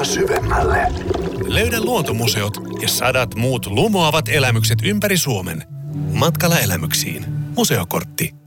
matkaa syvemmälle. Löydä luontomuseot ja 100 muut lumoavat elämykset ympäri Suomen. Matkalla elämyksiin. Museokortti.